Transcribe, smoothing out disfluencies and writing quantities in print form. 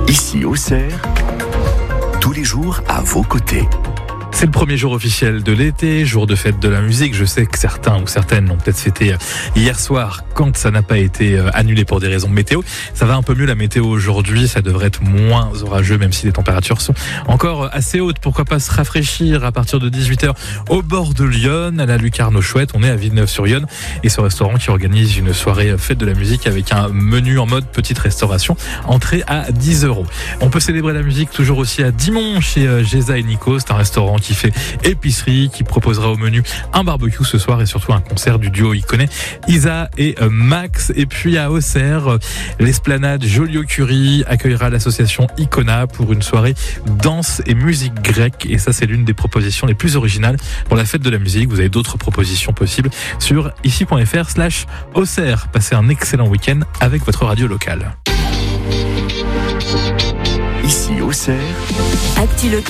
Ici Auxerre, tous les jours à vos côtés. C'est le premier jour officiel de l'été, jour de fête de la musique. Je sais que certains ou certaines l'ont peut-être fêté hier soir quand ça n'a pas été annulé pour des raisons météo. Ça va un peu mieux la météo aujourd'hui, ça devrait être moins orageux même si les températures sont encore assez hautes. Pourquoi pas se rafraîchir à partir de 18h au bord de Lyon, à la Lucarne aux Chouettes. On est à Villeneuve-sur-Yonne et ce restaurant qui organise une soirée fête de la musique avec un menu en mode petite restauration, entrée à 10 €. On peut célébrer la musique toujours aussi à Dimont chez Géza et Nico. C'est un restaurant qui fait épicerie, qui proposera au menu un barbecue ce soir et surtout un concert du duo Iconé, Isa et Max. Et puis à Auxerre, l'esplanade Joliot-Curie accueillera l'association Icona pour une soirée danse et musique grecque. Et ça, c'est l'une des propositions les plus originales pour la fête de la musique. Vous avez d'autres propositions possibles sur ici.fr/Auxerre. Passez un excellent week-end avec votre radio locale. Ici Auxerre. Actu